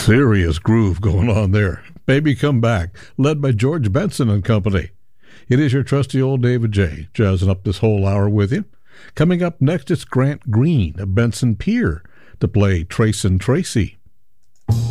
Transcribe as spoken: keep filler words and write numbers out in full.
Serious groove going on there. Baby Come Back, led by George Benson and company. It is your trusty old David J, jazzing up this whole hour with you. Coming up next, it's Grant Green of Benson Pier to play Trace and Tracy.